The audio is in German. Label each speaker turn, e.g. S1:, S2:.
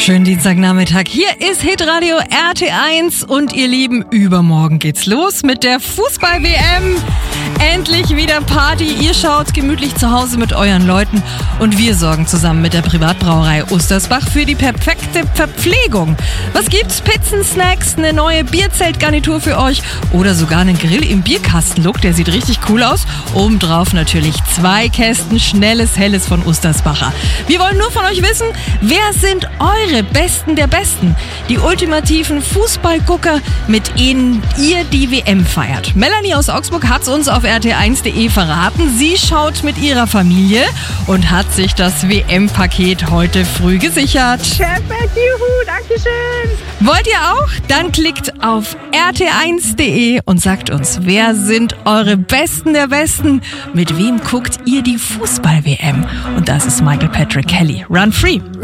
S1: Schönen Dienstagnachmittag. Hier ist Hitradio RT1 und ihr Lieben, übermorgen geht's los mit der Fußball-WM. Endlich wieder Party. Ihr schaut gemütlich zu Hause mit euren Leuten und wir sorgen zusammen mit der Privatbrauerei Ostersbach für die perfekte Verpflegung. Was gibt's? Pizzen, Snacks, eine neue Bierzeltgarnitur für euch oder sogar einen Grill im Bierkastenlook, der sieht richtig cool aus. Obendrauf natürlich 2 Kästen schnelles Helles von Ostersbacher. Wir wollen nur von euch wissen, wer sind eure Besten der Besten? Die ultimativen Fußballgucker, mit denen ihr die WM feiert. Melanie aus Augsburg hat's uns auf rt1.de verraten. Sie schaut mit ihrer Familie und hat sich das WM-Paket heute früh gesichert.
S2: Perfekt, juhu, dankeschön.
S1: Wollt ihr auch? Dann klickt auf rt1.de und sagt uns, wer sind eure Besten der Besten? Mit wem guckt ihr die Fußball-WM? Und das ist Michael Patrick Kelly. Run Free.